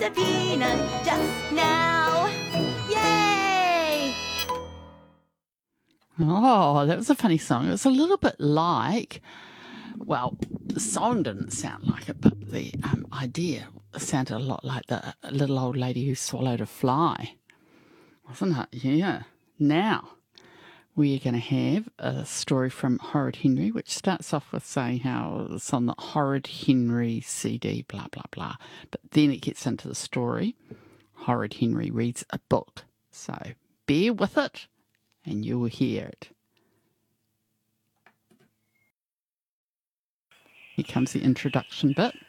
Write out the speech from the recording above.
a peanut just now. Yay! Oh, that was a funny song. It was a little bit like, well, the song didn't sound like it, but the idea sounded a lot like the little old lady who swallowed a fly, wasn't it? Yeah. Now, we're going to have a story from Horrid Henry, which starts off with saying how it's on the Horrid Henry CD, blah, blah, blah. But then it gets into the story. Horrid Henry reads a book. So bear with it and you will hear it. Here comes the introduction bit.